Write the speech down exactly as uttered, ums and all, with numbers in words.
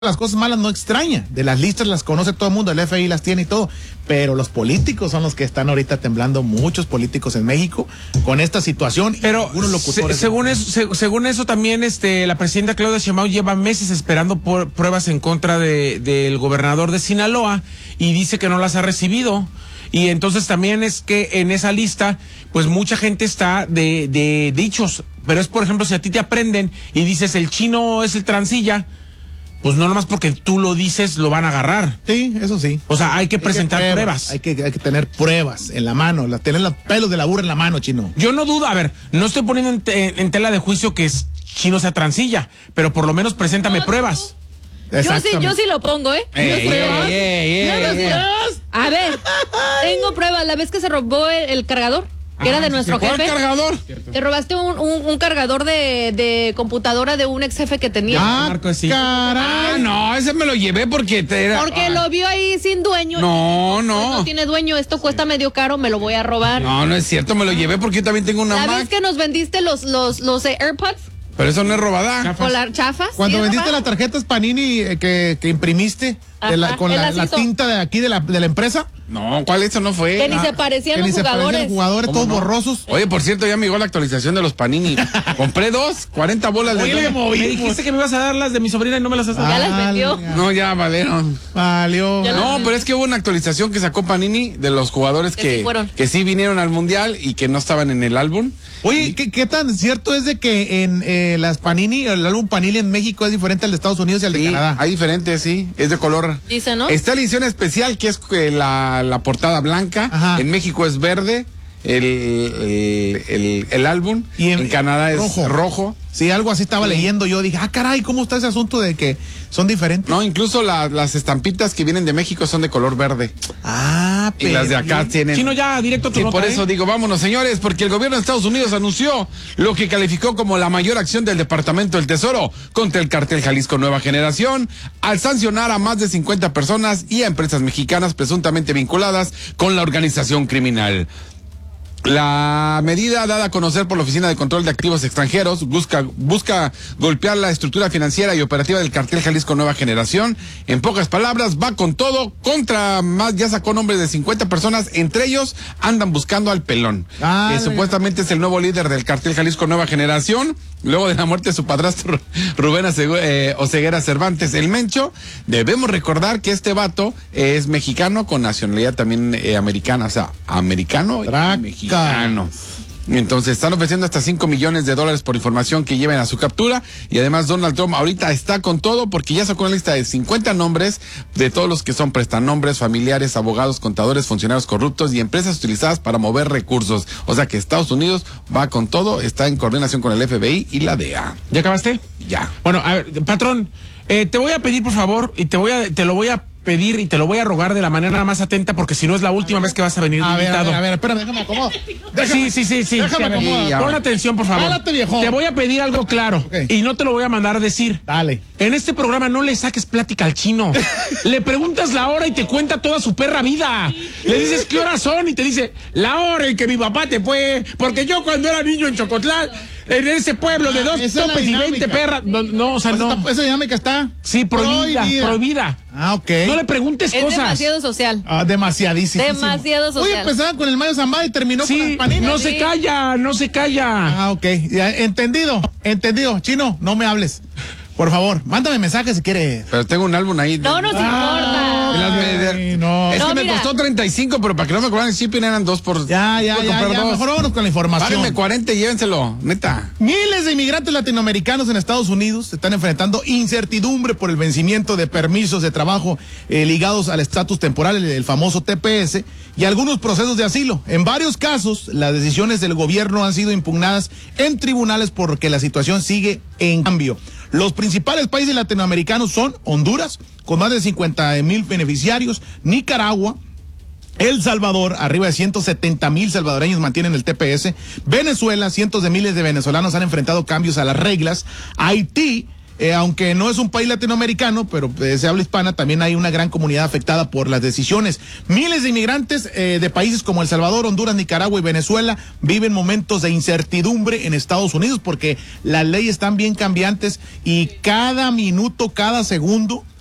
las cosas malas no extraña, de las listas las conoce todo el mundo, el F B I las tiene y todo, pero los políticos son los que están ahorita temblando, muchos políticos en México con esta situación. Pero algunos locutores se, según eso, se, según eso también este la presidenta Claudia Sheinbaum lleva meses esperando por pruebas en contra de del gobernador de Sinaloa y dice que no las ha recibido. Y entonces también es que en esa lista, pues mucha gente está de, de dichos, pero es por ejemplo si a ti te aprenden y dices el chino es el transilla, pues no nomás porque tú lo dices lo van a agarrar. Sí, eso sí. O sea, hay que hay presentar que pruebas. Hay que, hay que tener pruebas en la mano, la, tener los pelos de la burra en la mano, chino. Yo no dudo, a ver, no estoy poniendo en, te, en tela de juicio que es chino sea transilla, pero por lo menos preséntame no, pruebas. Yo sí, yo sí lo pongo, ¿eh? Ey, pruebas? ey, ey, ey, ey. A ver, tengo pruebas. La vez que se robó el, el cargador, que era de nuestro ¿Cuál jefe. cargador? Te robaste un, un, un cargador de, de computadora de un ex jefe que tenía. Ah, Marco, sí. caray. Ah, no, ese me lo llevé porque te era... Porque ah. lo vio ahí sin dueño. No, Pues no. no tiene dueño, esto cuesta medio caro, me lo voy a robar. No, no es cierto, me lo llevé porque yo también tengo una La Mac. vez que nos vendiste los, los, los eh, AirPods Pero eso no es robada. con las chafas. Cuando ¿sí, vendiste robado? las tarjetas Panini eh, que, que imprimiste de la, Ajá, con el la, la lacito. tinta de aquí de la, de la empresa, No, ¿cuál eso no fue? Que ni Ah. se parecían que los ni se parecían jugadores. los jugadores ¿Cómo todos no? borrosos. Oye, por cierto, ya me llegó la actualización de los Panini. Compré dos, cuarenta bolas de... Oye, le moví. Me dijiste que me ibas a dar las de mi sobrina y no me las has dado. Ya las vendió. Válgame. No, ya valieron. Valió. Ya No, pero es que hubo una actualización que sacó Panini de los jugadores Que que, sí fueron. que sí vinieron al Mundial y que no estaban en el álbum. Oye, ¿qué, ¿qué tan cierto es de que en eh, las Panini, el álbum Panini en México es diferente al de Estados Unidos y al de Sí, Canadá? hay diferentes, sí. Es de color. Dice, ¿no? Está la edición especial que es eh, la, la portada blanca. Ajá. En México es verde. El, el, el, el álbum. Y en, en- Canadá es rojo. rojo. Sí, algo así estaba Sí. leyendo yo. Dije, ah, caray, ¿cómo está ese asunto de que son diferentes? No, incluso la- las estampitas que vienen de México son de color verde. Ah, Y las de acá tienen. Chino, ya directo a tu Sí, nota, por ¿eh? eso digo, vámonos, señores, porque el gobierno de Estados Unidos anunció lo que calificó como la mayor acción del Departamento del Tesoro contra el cartel Jalisco Nueva Generación, al sancionar a más de cincuenta personas y a empresas mexicanas presuntamente vinculadas con la organización criminal. La medida dada a conocer por la Oficina de Control de Activos Extranjeros busca, busca golpear la estructura financiera y operativa del cartel Jalisco Nueva Generación. En pocas palabras, va con todo contra más, ya sacó nombres de cincuenta personas, entre ellos andan buscando al Pelón, Ah, que no, supuestamente es el nuevo líder del cartel Jalisco Nueva Generación, luego de la muerte de su padrastro Rubén Asegu- eh, Oseguera Cervantes, el Mencho. Debemos recordar que este vato es mexicano con nacionalidad también eh, americana, o sea, americano y Traca. mexicano. Entonces están ofreciendo hasta cinco millones de dólares por información que lleven a su captura, y además Donald Trump ahorita está con todo porque ya sacó una lista de cincuenta nombres de todos los que son prestanombres, familiares, abogados, contadores, funcionarios corruptos y empresas utilizadas para mover recursos. O sea que Estados Unidos va con todo, está en coordinación con el F B I y la D E A. ¿Ya acabaste? Ya. Bueno, a ver, patrón, eh, te voy a pedir por favor y te voy a, te lo voy a pedir y te lo voy a rogar de la manera más atenta porque si no es la última vez que vas a venir de A ver, a invitado. ver, a ver, espérame, déjame acomodo. Sí, sí, sí, sí. Déjame Sí, a ver. acomodo. Sí, Pon atención, por favor. Párate, viejo. Te voy a pedir algo claro Ok. y no te lo voy a mandar a decir. Dale. En este programa no le saques plática al chino. Le preguntas la hora y te cuenta toda su perra vida. Le dices qué horas son y te dice la hora en que mi papá te fue. Porque yo cuando era niño en Chocotlán, en ese pueblo de Ah, dos esa es la topes y veinte dinámica. perras. No, no, o sea, Esa, no. esa dinámica está. Sí, prohibida, prohibida. Ah, ok. No le preguntes Es cosas. demasiado social. Ah, demasiadísimo. Demasiado social. Oye, empezaba con el Mayo Zambada y terminó con Sí, las Paninas. no Sí. se calla, no se calla. Ah, ok. Ya, entendido, entendido. Chino, no me hables. Por favor, mándame mensaje si quieres. Pero tengo un álbum ahí. No nos De importa. las me- Ay, no. Es No, que me mira. costó treinta y cinco, pero para que no me cobraran el shipping eran dos por... Ya, ya, por ya, comprar ya. dos. Mejor vámonos con la información. Páguenme cuarenta y llévenselo, neta. Miles de inmigrantes latinoamericanos en Estados Unidos están enfrentando incertidumbre por el vencimiento de permisos de trabajo eh, ligados al estatus temporal, el, el famoso T P S, y algunos procesos de asilo. En varios casos, las decisiones del gobierno han sido impugnadas en tribunales porque la situación sigue en cambio. Los principales países latinoamericanos son Honduras, con más de cincuenta mil beneficiarios, Nicaragua, El Salvador, arriba de ciento setenta mil salvadoreños mantienen el T P S. Venezuela, cientos de miles de venezolanos han enfrentado cambios a las reglas. Haití, eh, aunque no es un país latinoamericano, pero eh, se habla hispana, también hay una gran comunidad afectada por las decisiones. Miles de inmigrantes eh, de países como El Salvador, Honduras, Nicaragua y Venezuela viven momentos de incertidumbre en Estados Unidos porque las leyes están bien cambiantes y cada minuto, cada segundo